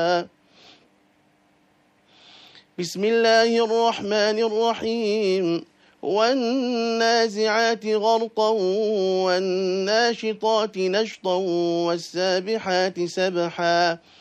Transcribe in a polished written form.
بسم الله الرحمن الرحيم والنازعات غرقا والناشطات نشطا والسابحات سبحا